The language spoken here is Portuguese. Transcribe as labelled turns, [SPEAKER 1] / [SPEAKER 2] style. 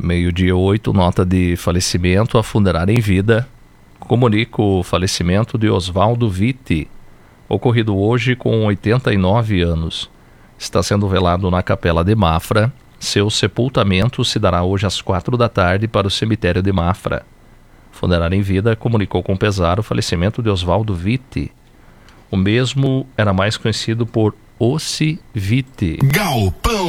[SPEAKER 1] Meio-dia 8, nota de falecimento. A funerária em vida comunica o falecimento de Oswaldo Vitti, ocorrido hoje com 89 anos. Está sendo velado na Capela de Mafra. Seu sepultamento se dará hoje às 4 da tarde para o cemitério de Mafra. Funerária em vida comunicou com pesar o falecimento de Oswaldo Vitti. O mesmo era mais conhecido por Ossi Vitti.
[SPEAKER 2] Galpão